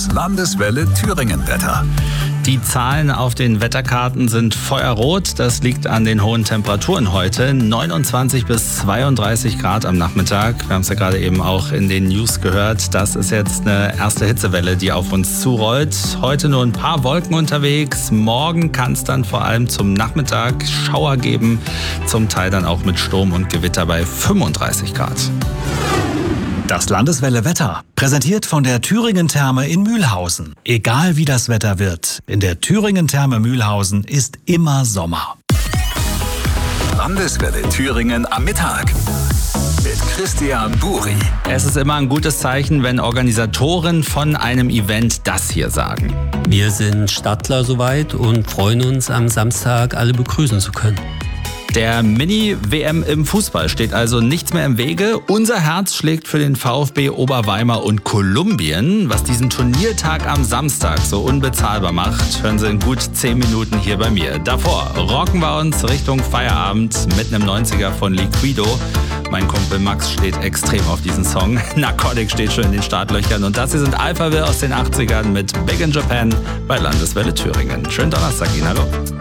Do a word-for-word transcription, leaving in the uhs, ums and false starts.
Das Landeswelle Thüringen-Wetter. Die Zahlen auf den Wetterkarten sind feuerrot. Das liegt an den hohen Temperaturen heute. neunundzwanzig bis zweiunddreißig Grad am Nachmittag. Wir haben es ja gerade eben auch in den News gehört. Das ist jetzt eine erste Hitzewelle, die auf uns zurollt. Heute nur ein paar Wolken unterwegs. Morgen kann es dann vor allem zum Nachmittag Schauer geben. Zum Teil dann auch mit Sturm und Gewitter bei fünfunddreißig Grad. Das Landeswelle Wetter, präsentiert von der Thüringen Therme in Mühlhausen. Egal wie das Wetter wird, in der Thüringen Therme Mühlhausen ist immer Sommer. Landeswelle Thüringen am Mittag mit Christian Buri. Es ist immer ein gutes Zeichen, wenn Organisatoren von einem Event das hier sagen. Wir sind Stadtler soweit und freuen uns, am Samstag alle begrüßen zu können. Der Mini-W M im Fußball steht also nichts mehr im Wege. Unser Herz schlägt für den VfB Oberweimar und Kolumbien. Was diesen Turniertag am Samstag so unbezahlbar macht, hören Sie in gut zehn Minuten hier bei mir. Davor rocken wir uns Richtung Feierabend mit einem neunziger von Liquido. Mein Kumpel Max steht extrem auf diesen Song. Narcotic steht schon in den Startlöchern. Und das hier sind Alphaville aus den achtzigern mit Big in Japan bei Landeswelle Thüringen. Schönen Donnerstag Ihnen, hallo.